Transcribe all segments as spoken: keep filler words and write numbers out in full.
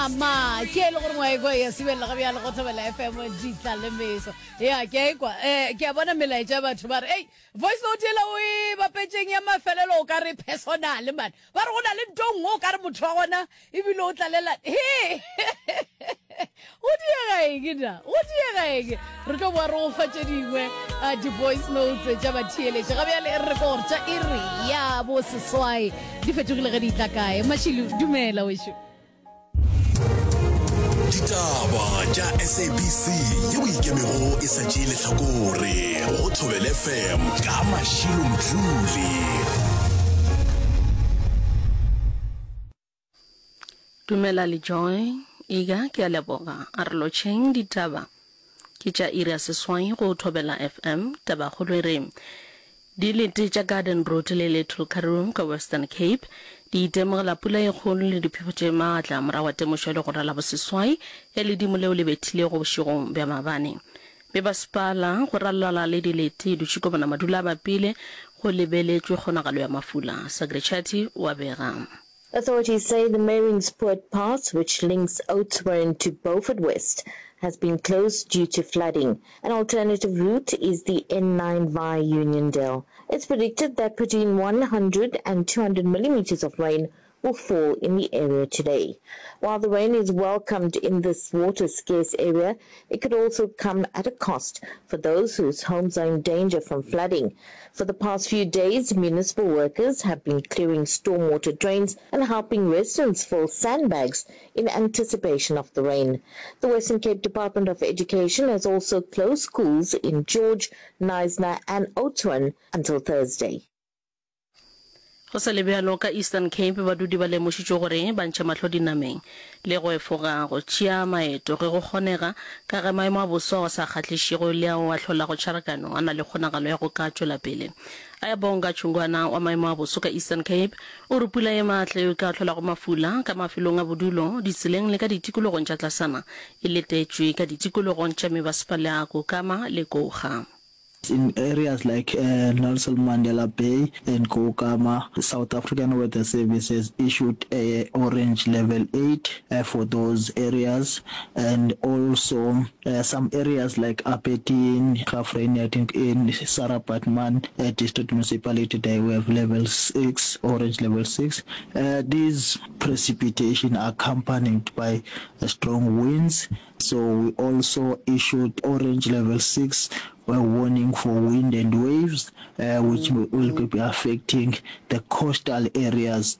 Ma ke le gore moe go ya sibela ga bya le go tshobela F M di tla le meso ya ke kwa eh ke bona melaetsa batho ba re hey voice note la o e ba petšeng ya mafelelo o ka re personal man ba re go na le ntong o ka re motho wa gona e bile o tlalela he o diega egina o diega ege re tlo bua re go fatse dingwe a di voice notes tša ba thieletse ga bja le re go tša e re ya bo seswai di fetogile ga di tla kae Mashilu dumela wesho Ditaba tša S A B C yeo ikemego e sa tšeele hlakore go Thobela F M ka Mashilu Mdluli. Dumela le joy iga ke a leboga a re lotšheng ditaba ke tša iri ya seswai go Thobela F M taba kgolo e re di lete tša Garden Road le Little Karoo ka Western Cape di itemogela pula e kgolo le diphefo tše maatla morago wa temošo le go rala boseswai ya ledimo leo le bethile go bošegong bja maabane be basepala go ralala le dilete dutše kobana madula a bapile go lebeletšwe kgonagalo ya mafula Sagrechati wa bega. Authorities say the Maringsport pass, which links Oudtshoorn to Beaufort West, has been closed due to flooding. An alternative route is the N nine via Uniondale. It's predicted that between one hundred and two hundred millimeters of rain will fall in the area today. While the rain is welcomed in this water-scarce area, it could also come at a cost for those whose homes are in danger from flooding. For the past few days, municipal workers have been clearing stormwater drains and helping residents fill sandbags in anticipation of the rain. The Western Cape Department of Education has also closed schools in George, Knysna and Oudtshoorn until Thursday. Go sa lebjalo ka Eastern Cape badudi ba lemošitšwe gore ba ntšha mahlo dinameng le go efoga go tšea maeto ge go kgonega ka ge maemo a boso go sa kgatlišego le ao a hlola go tšharakano a na le kgonagalo ya go ka tšwela pele a ya bonga tšhongwana wa maemo a boso ka Eastern Cape o re pula e maatla eo ka hlola go mafula ka mafelong a bodulo ditseleng le ka ditikologong tša tlasana e letetšwe ka ditikologong tša mebasepala ya Kokama le Koga. In areas like uh, Nelson Mandela Bay and Kokama, South African Weather Services issued a orange level eight uh, for those areas, and also uh, some areas like Apetin, Khafreni, I think in Sarapatman uh, District Municipality, they have level six, orange level six. Uh, these precipitation are accompanied by uh, strong winds, so we also issued orange level six a warning for wind and waves, uh, which will be affecting the coastal areas.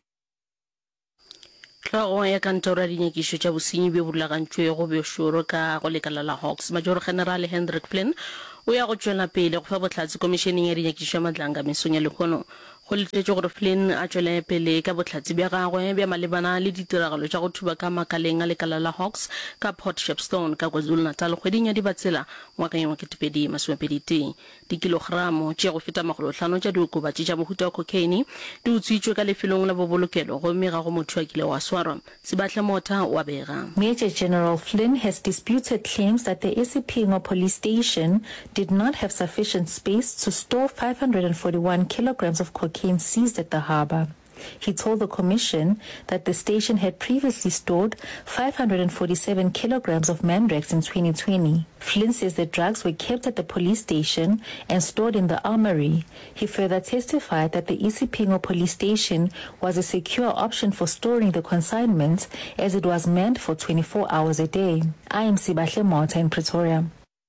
Tlhogo ya kantoro ya dinyekišo tša bosenyi bjo bo rulagantšwe go bjošoro ka go lekala la Hawks Major General Hendrik Flynn o ya go tšwela pele go fa bohlatse komišeneng ya dinyekišo ya matlanga mesong ya lekgono go letetšwe gore Flynn a tšwele pele ka bohlatse bja gagwe bja malebana le ditiragalo tša go thuba ka makaleng a lekala la Hawks ka Port Shepstone ka KwaZulu-Natal kgweding ya dibatsela ngwakeng wa ketepedi masomepedi dikilogramo tše go feta magolo hlano tša diokobatši tša mohuta wa cocaine di utswitšwe ka lefelong la bobolokelo gomme ga go motho a kile wa swarwa Sibahle Mota wa bega. Major General Flynn has disputed claims that the Isipingo police station did not have sufficient space to store five hundred forty-one kilograms of cocaine seized at the harbour. He told the commission that the station had previously stored five hundred forty-seven kilograms of Mandrax in twenty twenty. Flynn says the drugs were kept at the police station and stored in the armory. He further testified that the Isipingo police station was a secure option for storing the consignments as it was manned for twenty-four hours a day. I am Sibahle Mota in Pretoria.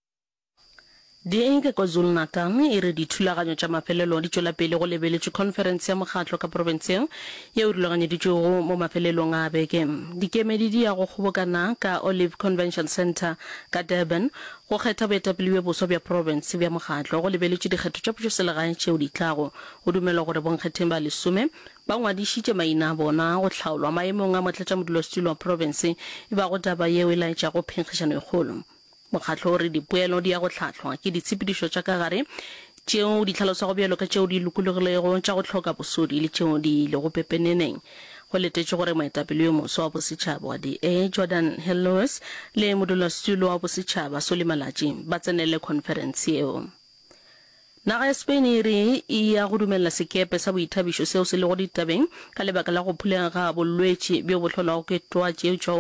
Di enge KwaZulu-Natal e re dithulaganyo tša mafelelo di tšwela pele go lebeletše conference ya mokgatlo ka provinceng ye o rulaganyeditšwego mo mafelelong a beke dikemedi di ya go kgobokana ka Olive Convention Center ka Durban go kgetha boetapele bja boso bja province bja mokgatlo go lebeletše dikgetho tša pušoselegae tšeo di tlago go dumelwa gore bonkgetheng ba lesome ba ngwadišitše maina a bona go hlaolwa maemong a motlatšamodulasetulo wa province e ba go taba yeo e laetša go phenkgišano e kgolo mokgatlo re dipoelo di ya go tlhatlhwa ke ditshepedišo tša ka gare tšeo di tlhalosa go bjalo ka tšeo di lokologilego tša go tlhoka bosodi le tšeo di le go pepeneneng go letetše gore moetapele yo moso wa bosetšhaba wa D A Jordan Hellows le modulasetulo wa bosetšhaba Solly Malatsi ba tsenele conference eo. Naga ya Spain e re e ya go dumella sekepe sa boithabišo seo se le go ditabeng ka lebaka la go phulega ga bolwetši bjo bo hlolago ke toa tšeo tšao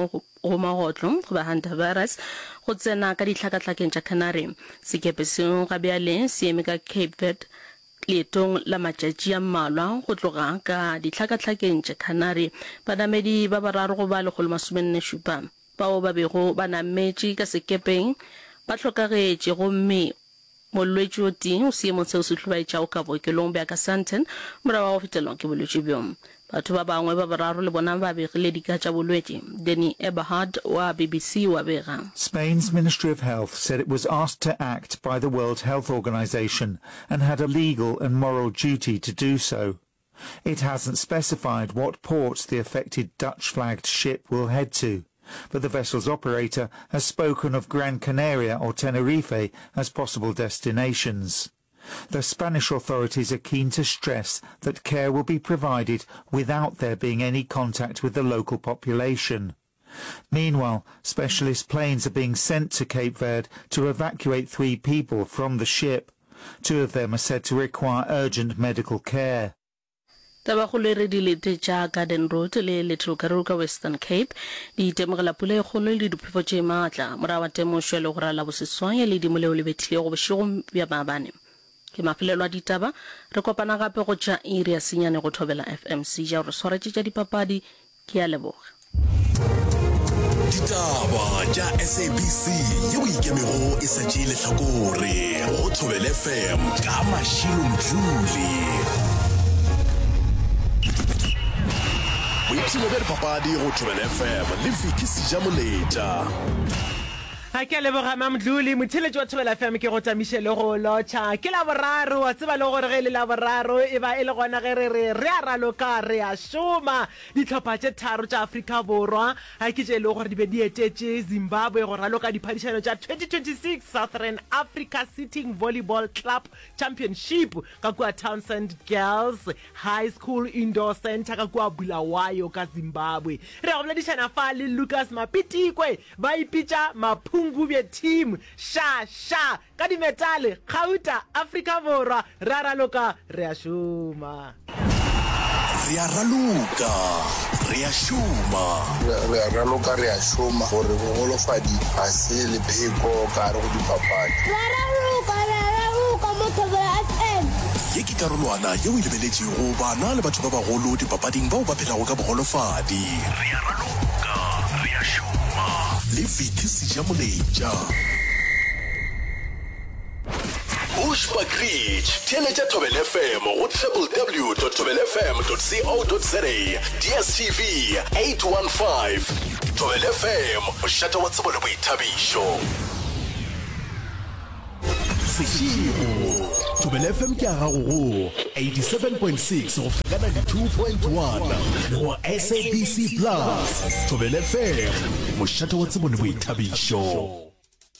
go magotlo go ba hantavirus go tsena ka ditlhakatlhakeng tša Canary. Sekepe seo ga bjale se eme ka Cape Verde leetong la matšatši a mmalwa go tloga ka ditlhakatlhakeng tša Canary. Banamedi ba bararo go ba lekgolo masomenne šupa bao ba bego ba nametše ka sekepeng ba hlokagetše gomme molwetši o tee o seemong seo se hlobaetšago ka bookelong bja ka Sandton morago wa go fetelwa ke bolwetši bjo. Batho ba bangwe ba bararo le bona ba begile dika tša bolwetši. Danny Eberhard wa B B C wa bega. Spain's Ministry of Health said it was asked to act by the World Health Organization and had a legal and moral duty to do so. It hasn't specified what ports the affected Dutch-flagged ship will head to, but the vessel's operator has spoken of Gran Canaria or Tenerife as possible destinations. The Spanish authorities are keen to stress that care will be provided without there being any contact with the local population. Meanwhile, specialist planes are being sent to Cape Verde to evacuate three people from the ship. Two of them are said to require urgent medical care. Taba go le re dilete tša Garden Road le Little Karuka Western Cape di itemogela pula e kgolo le diphefo tše maatla morago wa temošo le go rala boseswang le dimo leo le betlile go bošego bja maabane. Ke mafelelo a ditaba re kopana gape go tša iri ya senyane go thobela F M C ja gore swaretše tša dipapadi ke a leboga. Ditaba tša S A B C yeo ikemego e sa tšee lehlakore go thobela F M ka Mashilo Mdluli. Boipsile bja dipapadi go thobela F M le Viki Sijamoleta. Ha ke leboga Mamdluli motheletši wa thobela F M ke go tamiše le go lotšha ke la boraro wa tseba le gore ge le la boraro e ba e le gona ge re re re a raloka re a šoma ditlhopha tše tharo tša Afrika Borwa ha ke tše le gore di be di etetše Zimbabwe go raloka diphadišano tša twenty twenty-six Southern Africa Sitting Volleyball Club Championship ka kua Townsend Girls High School Indoor Center ka kua Bulawayo ka Zimbabwe. Re go boledišana fa le Lucas Mapitikwe ba ipitša Maphu Ngubie team sha sha ka di metale Gauta Afrika Borwa ra raloka re a šoma re a raloka re a šoma re a raloka re a šoma gore go golofadi a se le pheko ka re go dipapadi ra raloka ra raloka mo Thobela F M ye ke karolwana yeo e lebeletšego bana le batho ba bagolo dipapading bao ba phelago ka bogolofadi. Re a raloka re a šoma le Viki Sijamoleta. Bushbuckridge theletša Thobela F M go w w w dot thobela f m dot co dot za. D S T V eight one five. Thobela F M mošata wa tsebo le boithabišo. Seširo Thobela F M ke a gago go eighty-seven point six go fika ninety-two point one go S A B C Plus. Thobela F M mošata wa tsebo le boithabišo.